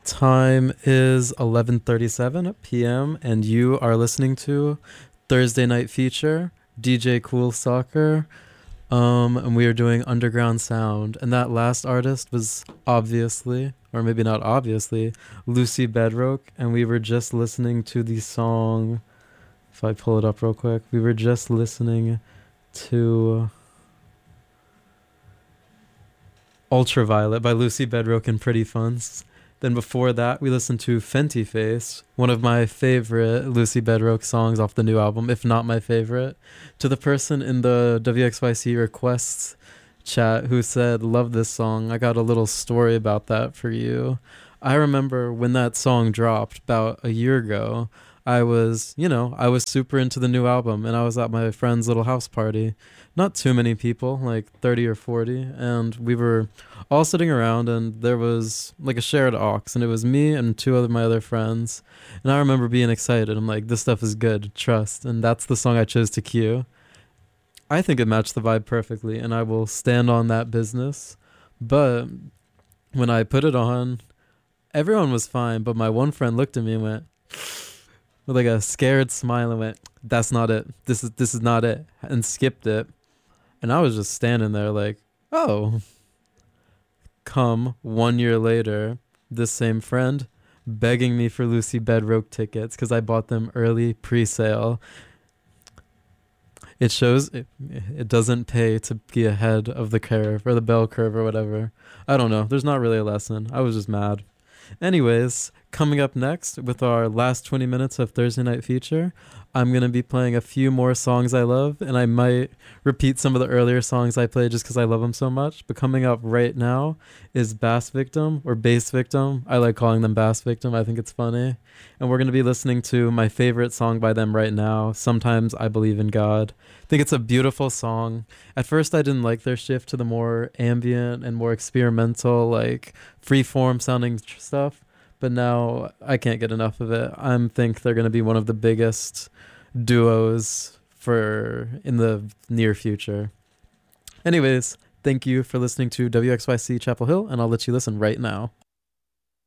Time is 11:37 p.m. and you are listening to Thursday Night Feature, DJ Cool Soccer. And we are doing underground sound. And that last artist was obviously, or maybe not obviously, Lucy Bedroque. And we were just listening to the song. If I pull it up real quick, we were just listening to Ultraviolet by Lucy Bedroque and Pretty Funds. Then before that, we listened to Fenty Face, one of my favorite Lucy Bedroque songs off the new album, if not my favorite. To the person in the WXYC requests chat who said, love this song, I got a little story about that for you. I remember when that song dropped about a year ago, I was super into the new album and I was at my friend's little house party. Not too many people, like 30 or 40, and we were all sitting around and there was like a shared aux and it was me and two of my other friends. And I remember being excited. I'm like, this stuff is good, trust. And that's the song I chose to cue. I think it matched the vibe perfectly and I will stand on that business. But when I put it on, everyone was fine, but my one friend looked at me and went with like a scared smile and went, "That's not it. This is not it," and skipped it. And I was just standing there like, "Oh." Come 1 year later, this same friend begging me for Lucy Bedroque tickets because I bought them early pre-sale. It shows it doesn't pay to be ahead of the curve or the bell curve or whatever. I don't know. There's not really a lesson. I was just mad. Anyways, coming up next with our last 20 minutes of Thursday Night Feature, I'm going to be playing a few more songs I love, and I might repeat some of the earlier songs I played just because I love them so much. But coming up right now is Bass Victim, or Bass Victim. I like calling them Bass Victim. I think it's funny. And we're going to be listening to my favorite song by them right now, Sometimes I Believe in God. I think it's a beautiful song. At first, I didn't like their shift to the more ambient and more experimental, like free-form sounding stuff. But now I can't get enough of it. I think they're going to be one of the biggest duos for in the near future. Anyways, thank you for listening to WXYC Chapel Hill, and I'll let you listen right now.